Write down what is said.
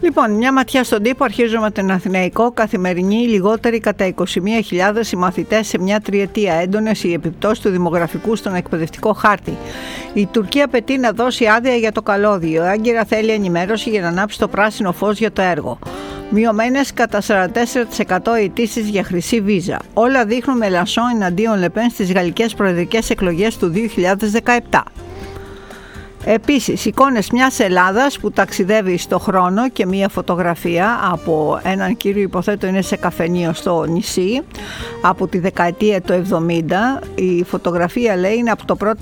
Λοιπόν, μια ματιά στον τύπο. Αρχίζουμε με τον Αθηναϊκό. Καθημερινή, λιγότεροι κατά 21.000 οι μαθητές σε μια τριετία. Έντονες οι επιπτώσεις του δημογραφικού στον εκπαιδευτικό χάρτη. Η Τουρκία απαιτεί να δώσει άδεια για το καλώδιο. Άγκυρα θέλει ενημέρωση για να ανάψει το πράσινο φως για το έργο. Μειωμένες κατά 44% αιτήσεις για χρυσή βίζα. Όλα δείχνουν Μελανσόν εναντίον Λεπέν στις γαλλικές προεδρικές εκλογές του 2017. Επίσης, εικόνες μιας Ελλάδας που ταξιδεύει στο χρόνο και μια φωτογραφία από έναν κύριο, υποθέτω είναι σε καφενείο στο νησί, από τη δεκαετία του 70. Η φωτογραφία, λέει, είναι από το πρώτο